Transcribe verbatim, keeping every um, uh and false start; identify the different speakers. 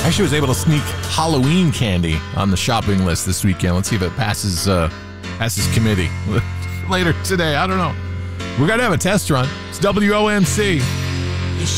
Speaker 1: Actually was able to sneak Halloween candy on the shopping list this weekend. Let's see if it passes uh, passes committee later today. I don't know. We're going to have a test run. It's W O M C.